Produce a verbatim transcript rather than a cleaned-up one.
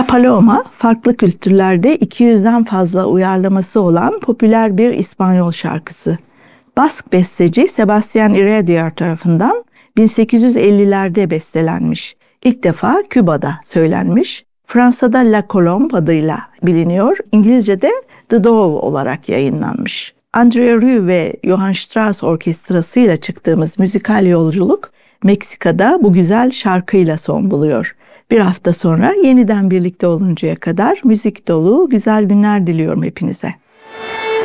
La Paloma, farklı kültürlerde iki yüzden fazla uyarlaması olan popüler bir İspanyol şarkısı. Bask besteci Sebastián Heredia tarafından bin sekiz yüz ellilerde bestelenmiş. İlk defa Küba'da söylenmiş. Fransa'da La Colombe adıyla biliniyor. İngilizce'de The Dove olarak yayınlanmış. Andrea Rieu ve Johann Strauss orkestrası ile çıktığımız müzikal yolculuk Meksika'da bu güzel şarkıyla son buluyor. Bir hafta sonra yeniden birlikte oluncaya kadar müzik dolu güzel günler diliyorum hepinize.